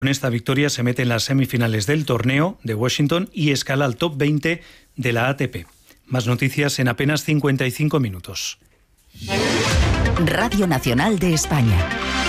Con esta victoria se mete en las semifinales del torneo de Washington y escala al top 20 de la ATP. Más noticias en apenas 55 minutos. Radio Nacional de España.